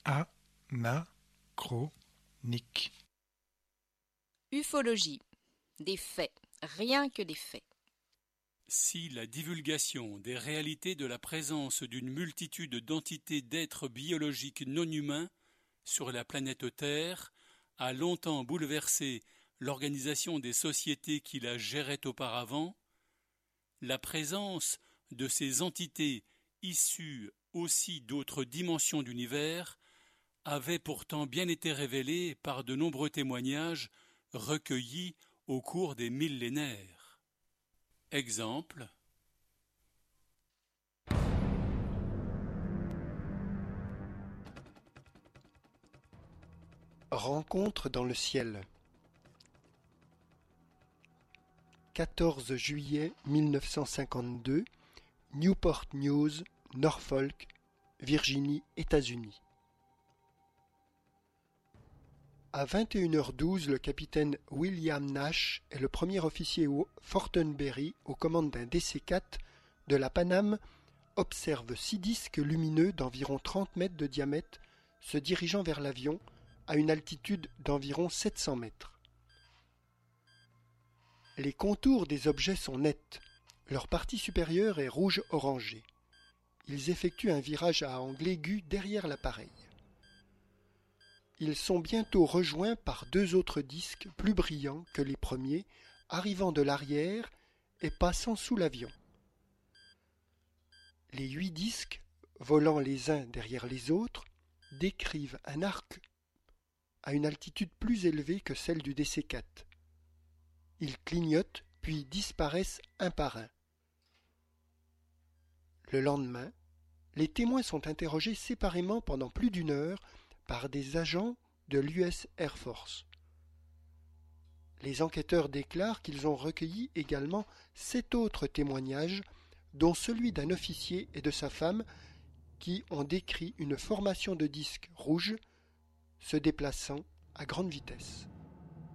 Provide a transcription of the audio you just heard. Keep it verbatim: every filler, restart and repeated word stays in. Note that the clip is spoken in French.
Anachronique. Ufologie. Des faits, rien que des faits. Si la divulgation des réalités de la présence d'une multitude d'entités d'êtres biologiques non humains sur la planète Terre a longtemps bouleversé l'organisation des sociétés qui la géraient auparavant, la présence de ces entités issues aussi d'autres dimensions d'univers avait pourtant bien été révélée par de nombreux témoignages recueillis au cours des millénaires. Exemple. Rencontre dans le ciel. quatorze juillet mille neuf cent cinquante-deux, Newport News, Norfolk, Virginie, États-Unis. À vingt et une heures douze, le capitaine William Nash est le premier officier au Fortenberry aux commandes d'un D C quatre de la Paname observe six disques lumineux d'environ trente mètres de diamètre se dirigeant vers l'avion à une altitude d'environ sept cents mètres. Les contours des objets sont nets. Leur partie supérieure est rouge-orangé. Ils effectuent un virage à angle aigu derrière l'appareil. Ils sont bientôt rejoints par deux autres disques plus brillants que les premiers, arrivant de l'arrière et passant sous l'avion. Les huit disques, volant les uns derrière les autres, décrivent un arc à une altitude plus élevée que celle du D C quatre. Ils clignotent puis disparaissent un par un. Le lendemain, les témoins sont interrogés séparément pendant plus d'une heure par des agents de l'U S Air Force. Les enquêteurs déclarent qu'ils ont recueilli également sept autres témoignages, dont celui d'un officier et de sa femme qui ont décrit une formation de disques rouges se déplaçant à grande vitesse.